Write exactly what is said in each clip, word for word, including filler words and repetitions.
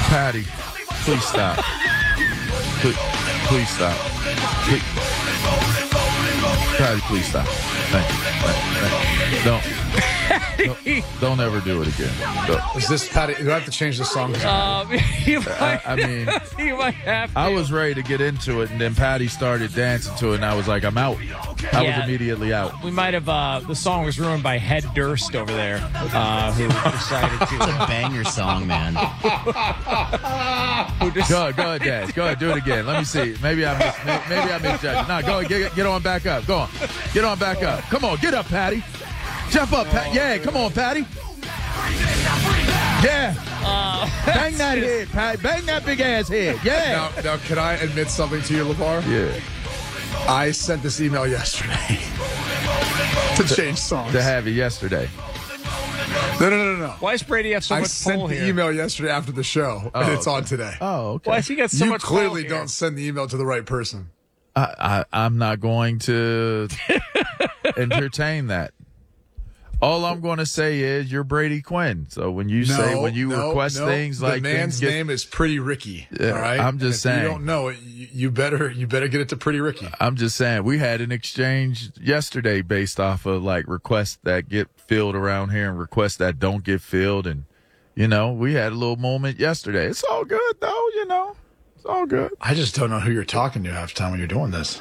Patty, please stop. Please, please stop. Please. Patty, please stop. Thank you. Thank you. Don't, don't, don't ever do it again. Don't. Is this Patty? Do I have to change the song? Um, you might, I, I mean, you might have to. I was ready to get into it, and then Patty started dancing to it, and I was like, I'm out. I Yeah. was immediately out. We might have, uh, the song was ruined by Head Durst over there, uh, who decided It's to. a banger song, man. Who just, Go ahead, go ahead, Dad. Go ahead, do it again. Let me see. Maybe I mis- maybe I misjudged. No, go ahead, get, get on back up. Go on. Get on back up. Come on, get up, Patty. Jump up, Pat. Yeah, come on, Patty. Yeah. uh, Bang that head, Patty. Bang that big ass head. Yeah. Now, now, can I admit something to you, LeVar? Yeah. I sent this email yesterday to change songs. To have it yesterday. No, no, no, no, no. why does Brady have so I much sent pull the here? email yesterday after the show, Oh, and it's okay. on today. Oh, okay. Why has he got so you much clearly pull here? don't send the email to the right person. I, I, I'm not going to entertain that. All I'm going to say is you're Brady Quinn. So when you say No, when you no, request no. things the like man's things get, name is Pretty Ricky. Yeah, all right, I'm just And if saying. You don't know it. You, you better you better get it to Pretty Ricky. I'm just saying we had an exchange yesterday based off of like requests that get filled around here and requests that don't get filled, and you know we had a little moment yesterday. It's all good though, you know. It's all good. I just don't know who you're talking to half the time when you're doing this.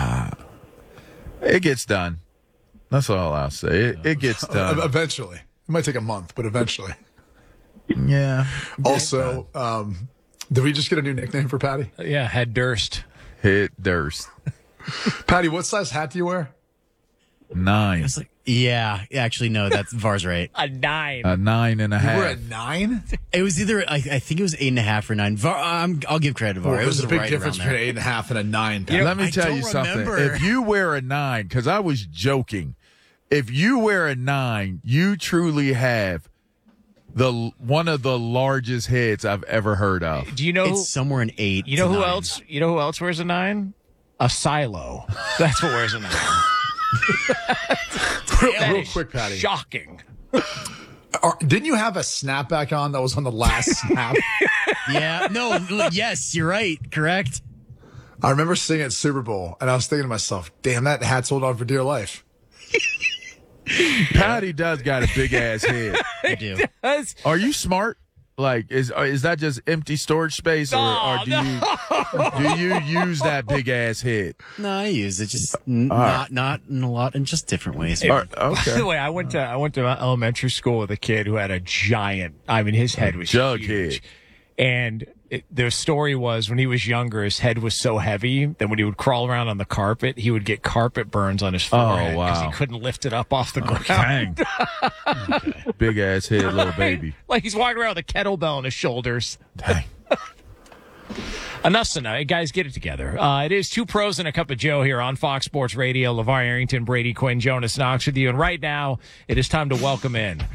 It gets done. That's all I'll say. It, it gets Uh, done. eventually, it might take a month, but eventually. Yeah. Also, um, did we just get a new nickname for Patty? Yeah, Head Durst. Hit Durst. Patty, what size hat do you wear? Nine. It's like, yeah, actually, no, that's Var's right. A nine. A nine and a You half. wear a nine? It was either, I, I think it was eight and a half or nine. Var, um, I'll give credit to Var. Well, it was there's a big right difference around between there. an eight and a half and a nine. You know, Let me I tell don't you something. remember. If you wear a nine, because I was joking, if you wear a nine, you truly have the one of the largest heads I've ever heard of. Do you know? It's somewhere in eight. You know to who nine. else? You know who else wears a nine? A silo. That's what wears a nine. real, That real is quick, Patty. Shocking. Are- didn't you have a snapback on that was on the last snap? Yeah, no, l- yes, you're right. Correct. I remember seeing it at Super Bowl, and I was thinking to myself, damn, that hat's hold on for dear life. Patty does got a big ass head. I do. That's, Are you smart? Like, is is that just empty storage space, or, No, or do you do you use that big ass head? No, I use it just n- not not in a lot, in just different ways. Or- By okay. the way, I went to I went to elementary school with a kid who had a giant. I mean, his head was Jug huge. head. And it, the story was when he was younger, his head was so heavy that when he would crawl around on the carpet, he would get carpet burns on his forehead because wow. he couldn't lift it up off the ground. Dang. Big ass head, little baby. Like he's walking around with a kettlebell on his shoulders. Dang. Enough's enough. Guys, get it together. Uh, it is Two Pros and a Cup of Joe here on Fox Sports Radio. LeVar Arrington, Brady Quinn, Jonas Knox with you. And right now, it is time to welcome in